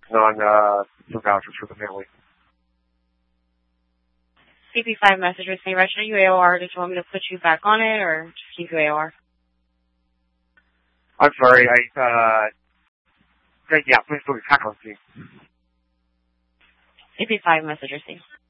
non vouchers for the family. CP5 message with me. Register UAOR. Did you want me to put you back on it or just keep UAOR? I'm sorry, yeah, please put me back on, please. CP5 message received.